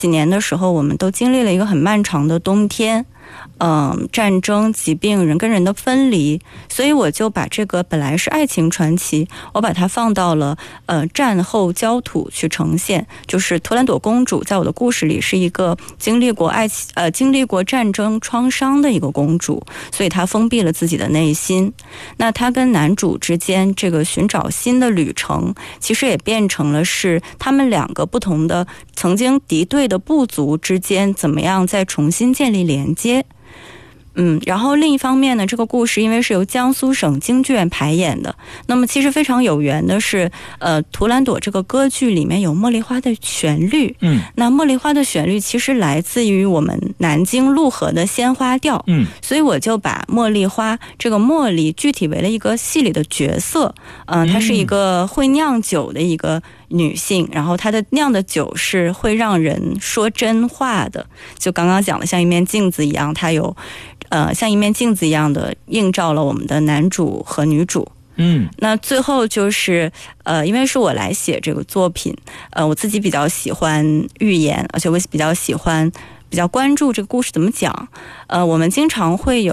几年的时候，我们都经历了一个很漫长的冬天，战争、疾病、人跟人的分离，所以我就把这个本来是爱情传奇，我把它放到了战后焦土去呈现。就是图兰朵公主在我的故事里是一个经历过战争创伤的一个公主，所以她封闭了自己的内心。那她跟男主之间这个寻找新的旅程，其实也变成了是他们两个不同的曾经敌对的部族之间怎么样再重新建立连接。然后另一方面呢，这个故事因为是由江苏省京剧院排演的，那么其实非常有缘的是，图兰朵这个歌剧里面有茉莉花的旋律，那茉莉花的旋律其实来自于我们南京陆河的鲜花调，所以我就把茉莉花这个茉莉具体为了一个戏里的角色，她是一个会酿酒的一个女性，然后她的酿的酒是会让人说真话的，就刚刚讲的像一面镜子一样，她有像一面镜子一样的映照了我们的男主和女主。那最后就是因为是我来写这个作品，我自己比较喜欢寓言，而且我比较关注这个故事怎么讲。我们经常会有